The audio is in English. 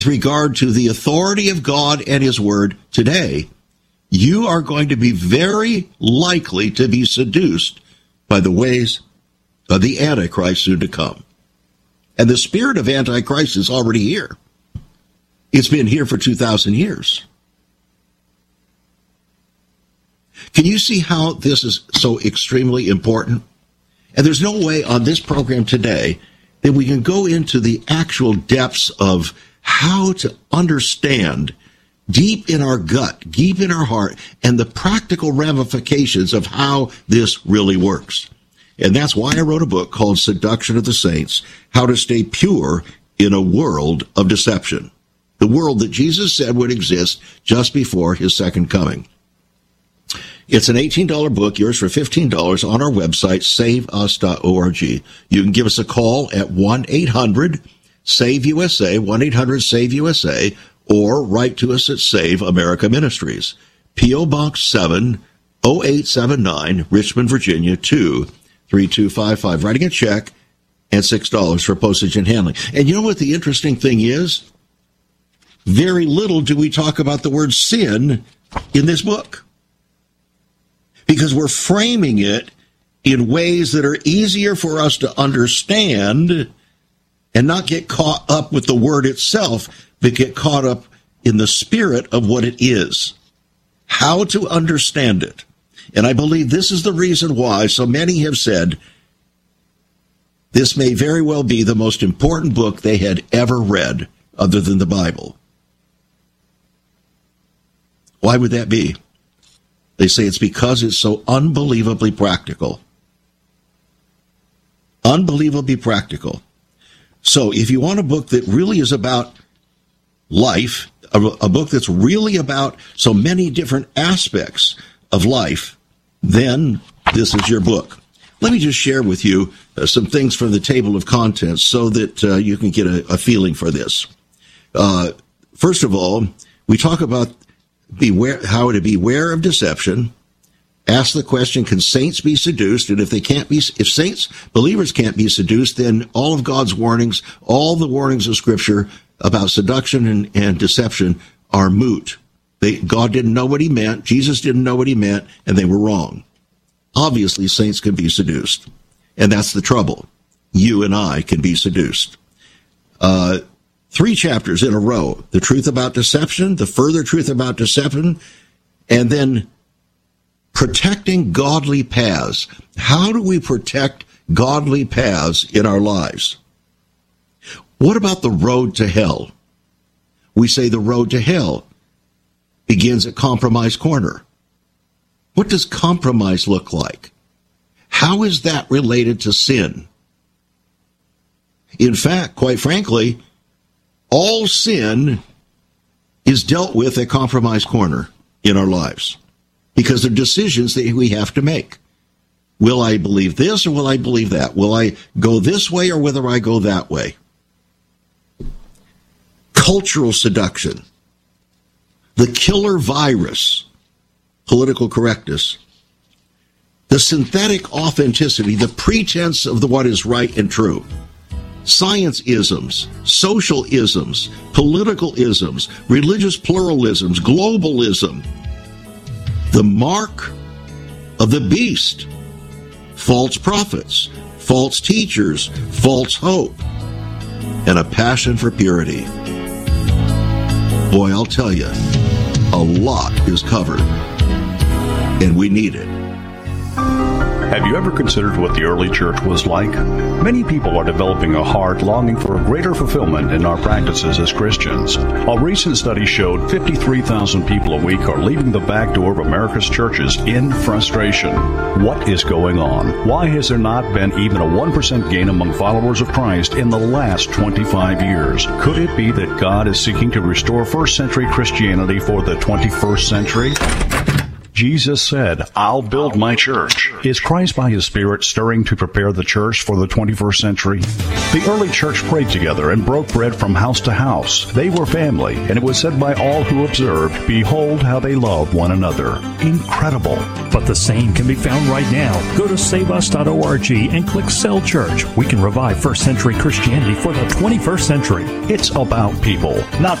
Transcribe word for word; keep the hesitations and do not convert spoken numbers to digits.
regard to the authority of God and his word today, you are going to be very likely to be seduced by the ways of the Antichrist soon to come. And the spirit of Antichrist is already here. It's been here for two thousand years. Can you see how this is so extremely important? And there's no way on this program today that we can go into the actual depths of how to understand deep in our gut, deep in our heart, and the practical ramifications of how this really works. And that's why I wrote a book called Seduction of the Saints, How to Stay Pure in a World of Deception, the world that Jesus said would exist just before his second coming. It's an eighteen dollars book, yours for fifteen dollars on our website, save us dot org. You can give us a call at one eight hundred save U S A, one eight hundred save U S A, or write to us at Save America Ministries, P O. Box seven oh eight seven nine, Richmond, Virginia, two three two five five. Writing a check and six dollars for postage and handling. And you know what the interesting thing is? Very little do we talk about the word sin in this book, because we're framing it in ways that are easier for us to understand and not get caught up with the word itself, but get caught up in the spirit of what it is, how to understand it. And I believe this is the reason why so many have said this may very well be the most important book they had ever read other than the Bible. Why would that be? They say it's because it's so unbelievably practical. Unbelievably practical. So if you want a book that really is about life, a, a book that's really about so many different aspects of life, then this is your book. Let me just share with you uh, some things from the table of contents so that uh, you can get a, a feeling for this. Uh, first of all, we talk about beware, how to beware of deception. Ask the question, can saints be seduced? And if they can't be, if saints, believers can't be seduced, then all of God's warnings, all the warnings of Scripture about seduction and, and deception are moot. They, God didn't know what he meant, Jesus didn't know what he meant, and they were wrong. Obviously, saints can be seduced. And that's the trouble. You and I can be seduced. Uh, three chapters in a row. The truth about deception, the further truth about deception, and then protecting godly paths. How do we protect godly paths in our lives? What about the road to hell? We say the road to hell begins at Compromise Corner. What does compromise look like? How is that related to sin? In fact, quite frankly, all sin is dealt with at Compromise Corner in our lives, because they're decisions that we have to make. Will I believe this or will I believe that? Will I go this way or whether I go that way? Cultural seduction, the killer virus, political correctness, the synthetic authenticity, the pretense of the what is right and true, science isms, social isms, political isms, religious pluralisms, globalism, the mark of the beast, false prophets, false teachers, false hope, and a passion for purity. Boy, I'll tell you, a lot is covered, and we need it. Have you ever considered what the early church was like? Many people are developing a heart longing for a greater fulfillment in our practices as Christians. A recent study showed fifty-three thousand people a week are leaving the back door of America's churches in frustration. What is going on? Why has there not been even a one percent gain among followers of Christ in the last twenty-five years? Could it be that God is seeking to restore first century Christianity for the twenty-first century? Jesus said, I'll build my church. Is Christ by his Spirit stirring to prepare the church for the twenty-first century? The early church prayed together and broke bread from house to house. They were family, and it was said by all who observed, behold how they love one another. Incredible. But the same can be found right now. Go to save us dot org and click Cell Church. We can revive first century Christianity for the twenty-first century. It's about people, not